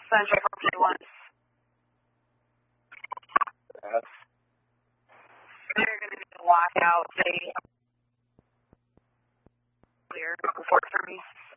Sunshine 451. Yes. They're going to need to lock out the clear report for me.